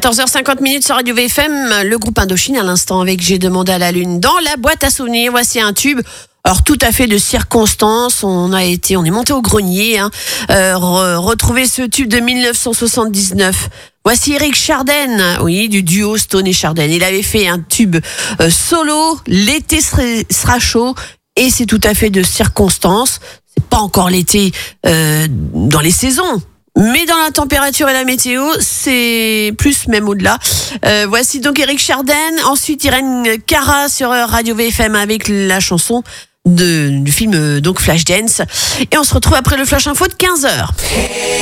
14h50 sur Radio VFM, le groupe Indochine à l'instant avec J'ai demandé à la lune dans la boîte à souvenirs. Voici un tube. Alors tout à fait de circonstance, on est monté au grenier, retrouver ce tube de 1979. Voici Eric Chardin, oui, du duo Stone et Chardin. Il avait fait un tube solo, l'été sera chaud, et c'est tout à fait de circonstance. C'est pas encore l'été dans les saisons. Mais dans la température et la météo, c'est plus même au-delà. Voici donc Eric Chardin, ensuite Irène Cara sur Radio VFM avec la chanson du film donc Flashdance. Et on se retrouve après le Flash Info de 15h.